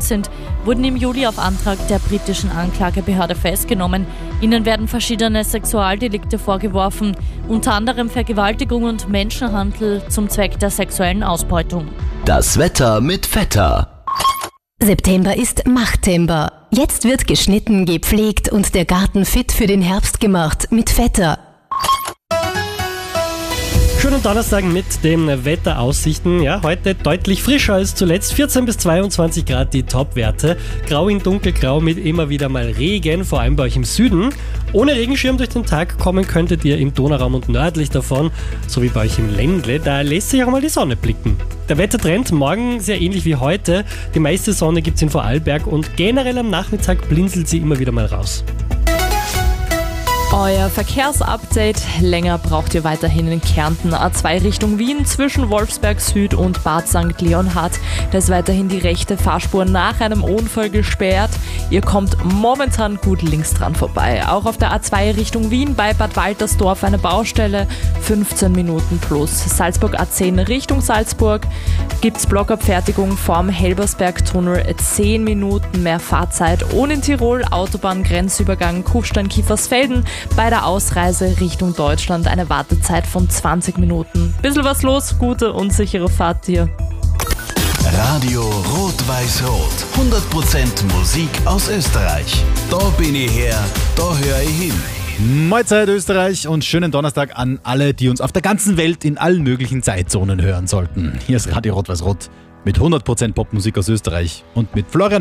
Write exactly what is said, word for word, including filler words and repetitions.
sind, wurden im Juli auf Antrag der britischen Anklagebehörde festgenommen. Ihnen werden verschiedene Sexualdelikte vorgeworfen, unter anderem Vergewaltigung und Menschenhandel zum Zweck der sexuellen Ausbeutung. Das Wetter mit Vetter. September ist Machttember. Jetzt wird geschnitten, gepflegt und der Garten fit für den Herbst gemacht mit Vetter. Schönen Donnerstag mit den Wetteraussichten. Ja, heute deutlich frischer als zuletzt. vierzehn bis zweiundzwanzig Grad die Topwerte. Grau in dunkelgrau mit immer wieder mal Regen, vor allem bei euch im Süden. Ohne Regenschirm durch den Tag kommen könntet ihr im Donauraum und nördlich davon, so wie bei euch im Ländle. Da lässt sich auch mal die Sonne blicken. Der Wettertrend morgen sehr ähnlich wie heute. Die meiste Sonne gibt's in Vorarlberg und generell am Nachmittag blinzelt sie immer wieder mal raus. Euer Verkehrsupdate. Länger braucht ihr weiterhin in Kärnten. A zwei Richtung Wien zwischen Wolfsberg Süd und Bad Sankt Leonhard. Da ist weiterhin die rechte Fahrspur nach einem Unfall gesperrt. Ihr kommt momentan gut links dran vorbei. Auch auf der A zwei Richtung Wien bei Bad Waltersdorf eine Baustelle. fünfzehn Minuten plus. Salzburg A zehn Richtung Salzburg gibt's Blockabfertigung vorm Helbersbergtunnel. zehn Minuten mehr Fahrzeit. Und in Tirol Autobahn-Grenzübergang Kufstein-Kiefersfelden. Bei der Ausreise Richtung Deutschland eine Wartezeit von zwanzig Minuten. Bisschen was los, gute und sichere Fahrt dir. Radio Rot-Weiß-Rot. hundert Prozent Musik aus Österreich. Da bin ich her, da höre ich hin. Mahlzeit Österreich und schönen Donnerstag an alle, die uns auf der ganzen Welt in allen möglichen Zeitzonen hören sollten. Hier ist Radio Rot-Weiß-Rot mit hundert Prozent Popmusik aus Österreich und mit Florian